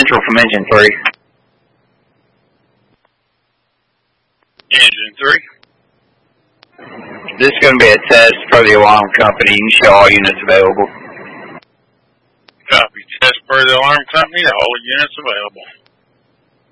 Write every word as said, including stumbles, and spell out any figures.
Central from Engine three. Engine three. This is going to be a test for the alarm company. You can show all units available. Copy. Test per the alarm company. All units available.